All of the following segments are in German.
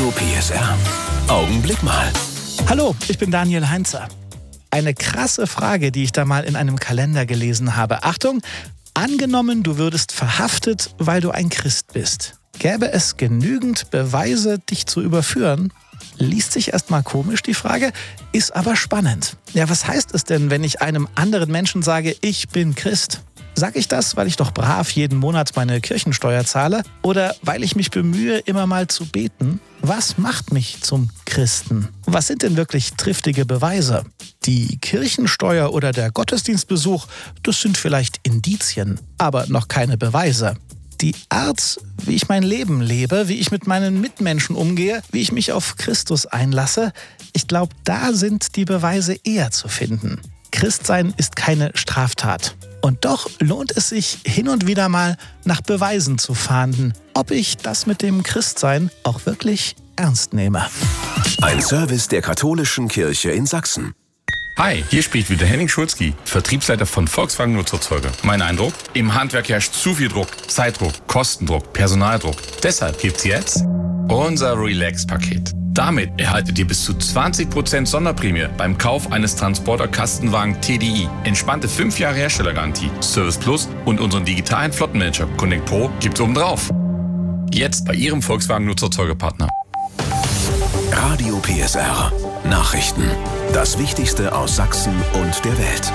Radio PSR. Augenblick mal. Hallo, ich bin Daniel Heinzer. Eine krasse Frage, die ich da mal in einem Kalender gelesen habe. Achtung, angenommen, du würdest verhaftet, weil du ein Christ bist. Gäbe es genügend Beweise, dich zu überführen? Liest sich erstmal komisch, die Frage, ist aber spannend. Ja, was heißt es denn, wenn ich einem anderen Menschen sage, ich bin Christ? Sag ich das, weil ich doch brav jeden Monat meine Kirchensteuer zahle? Oder weil ich mich bemühe, immer mal zu beten? Was macht mich zum Christen? Was sind denn wirklich triftige Beweise? Die Kirchensteuer oder der Gottesdienstbesuch, das sind vielleicht Indizien, aber noch keine Beweise. Die Art, wie ich mein Leben lebe, wie ich mit meinen Mitmenschen umgehe, wie ich mich auf Christus einlasse, ich glaube, da sind die Beweise eher zu finden. Christsein ist keine Straftat. Und doch lohnt es sich hin und wieder mal nach Beweisen zu fahnden, ob ich das mit dem Christsein auch wirklich ernst nehme. Ein Service der Katholischen Kirche in Sachsen. Hi, hier spricht wieder Henning Schulzky, Vertriebsleiter von Volkswagen Nutzerzeuger. Mein Eindruck? Im Handwerk herrscht zu viel Druck, Zeitdruck, Kostendruck, Personaldruck. Deshalb gibt's jetzt unser Relax-Paket. Damit erhaltet ihr bis zu 20% Sonderprämie beim Kauf eines Transporter-Kastenwagen TDI. Entspannte 5 Jahre Herstellergarantie, Service Plus und unseren digitalen Flottenmanager Connect Pro gibt's obendrauf. Jetzt bei Ihrem Volkswagen Nutzerzeugerpartner. Radio PSR. Nachrichten. Das Wichtigste aus Sachsen und der Welt.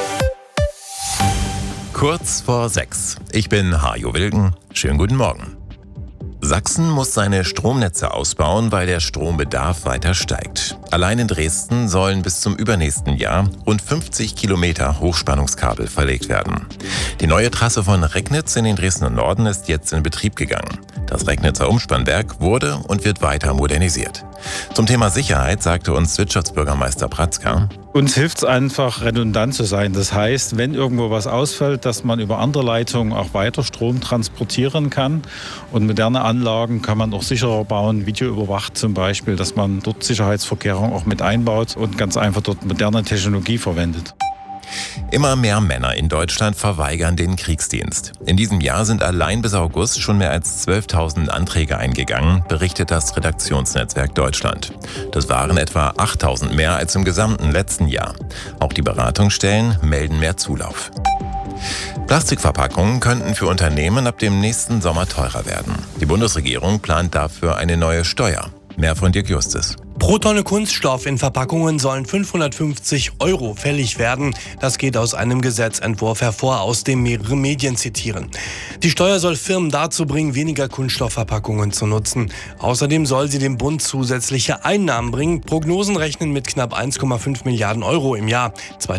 Kurz vor 6. Ich bin Hajo Wilken. Schönen guten Morgen. Sachsen muss seine Stromnetze ausbauen, weil der Strombedarf weiter steigt. Allein in Dresden sollen bis zum übernächsten Jahr rund 50 Kilometer Hochspannungskabel verlegt werden. Die neue Trasse von Recknitz in den Dresdner Norden ist jetzt in Betrieb gegangen. Das Recknitzer Umspannwerk wurde und wird weiter modernisiert. Zum Thema Sicherheit sagte uns Wirtschaftsbürgermeister Pratzka: Uns hilft es einfach, redundant zu sein. Das heißt, wenn irgendwo was ausfällt, dass man über andere Leitungen auch weiter Strom transportieren kann. Und moderne Anlagen kann man auch sicherer bauen, videoüberwacht zum Beispiel, dass man dort Sicherheitsvorkehrungen auch mit einbaut und ganz einfach dort moderne Technologie verwendet. Immer mehr Männer in Deutschland verweigern den Kriegsdienst. In diesem Jahr sind allein bis August schon mehr als 12.000 Anträge eingegangen, berichtet das Redaktionsnetzwerk Deutschland. Das waren etwa 8.000 mehr als im gesamten letzten Jahr. Auch die Beratungsstellen melden mehr Zulauf. Plastikverpackungen könnten für Unternehmen ab dem nächsten Sommer teurer werden. Die Bundesregierung plant dafür eine neue Steuer. Mehr von Dirk Justus. Pro Tonne Kunststoff in Verpackungen sollen 550 € fällig werden. Das geht aus einem Gesetzentwurf hervor, aus dem mehrere Medien zitieren. Die Steuer soll Firmen dazu bringen, weniger Kunststoffverpackungen zu nutzen. Außerdem soll sie dem Bund zusätzliche Einnahmen bringen. Prognosen rechnen mit knapp 1,5 Milliarden € im Jahr.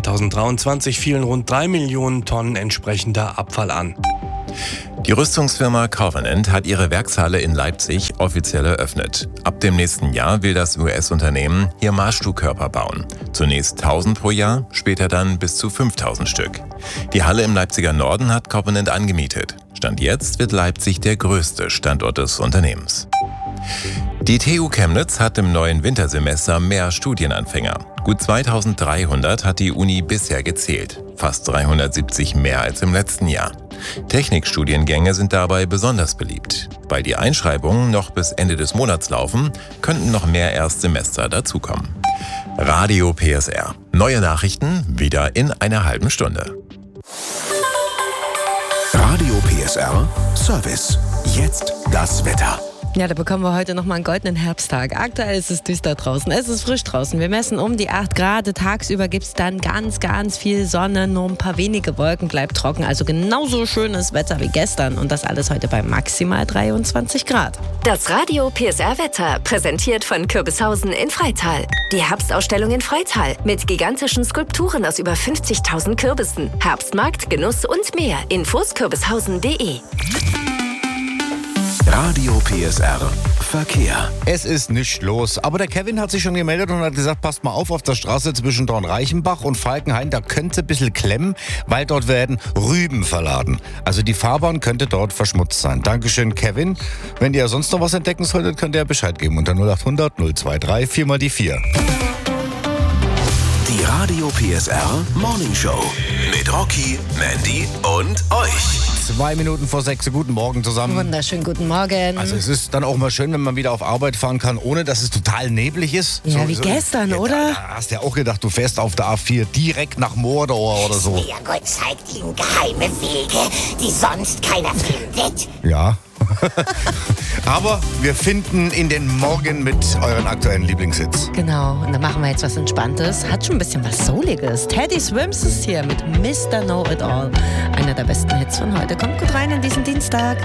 2023 fielen rund 3 Millionen Tonnen entsprechender Abfall an. Die Rüstungsfirma Covenant hat ihre Werkshalle in Leipzig offiziell eröffnet. Ab dem nächsten Jahr will das US-Unternehmen hier Marschflugkörper bauen. Zunächst 1000 pro Jahr, später dann bis zu 5000 Stück. Die Halle im Leipziger Norden hat Covenant angemietet. Stand jetzt wird Leipzig der größte Standort des Unternehmens. Die TU Chemnitz hat im neuen Wintersemester mehr Studienanfänger. Gut 2300 hat die Uni bisher gezählt, fast 370 mehr als im letzten Jahr. Technikstudiengänge sind dabei besonders beliebt. Weil die Einschreibungen noch bis Ende des Monats laufen, könnten noch mehr Erstsemester dazukommen. Radio PSR. Neue Nachrichten wieder in einer halben Stunde. Radio PSR Service. Jetzt das Wetter. Ja, da bekommen wir heute nochmal einen goldenen Herbsttag. Aktuell ist es düster draußen, es ist frisch draußen. Wir messen um die 8 Grad. Tagsüber gibt es dann ganz, ganz viel Sonne, nur ein paar wenige Wolken, bleibt trocken. Also genauso schönes Wetter wie gestern. Und das alles heute bei maximal 23 Grad. Das Radio PSR Wetter, präsentiert von Kürbishausen in Freital. Die Herbstausstellung in Freital mit gigantischen Skulpturen aus über 50.000 Kürbissen. Herbstmarkt, Genuss und mehr. Infos kürbishausen.de. Radio PSR Verkehr. Es ist nicht los, aber der Kevin hat sich schon gemeldet und hat gesagt, passt mal auf der Straße zwischen Dornreichenbach und Falkenhain, da könnte ein bisschen klemmen, weil dort werden Rüben verladen. Also die Fahrbahn könnte dort verschmutzt sein. Dankeschön, Kevin. Wenn ihr sonst noch was entdecken solltet, könnt ihr Bescheid geben unter 0800 023 4 mal die 4. Die Radio PSR Morning Show mit Rocky, Mandy und euch. 2 Minuten vor 6. Guten Morgen zusammen. Wunderschönen guten Morgen. Also es ist dann auch mal schön, wenn man wieder auf Arbeit fahren kann, ohne dass es total neblig ist. Ja, wie gestern, oder? Da hast du ja auch gedacht, du fährst auf der A4 direkt nach Mordor oder so. Gott zeigt ihnen geheime Wege, die sonst keiner findet. Ja. Aber wir finden in den Morgen mit euren aktuellen Lieblingshits. Genau, und dann machen wir jetzt was Entspanntes. Hat schon ein bisschen was Souliges. Teddy Swims ist hier mit Mr. Know It All. Einer der besten Hits von heute. Kommt gut rein in diesen Dienstag.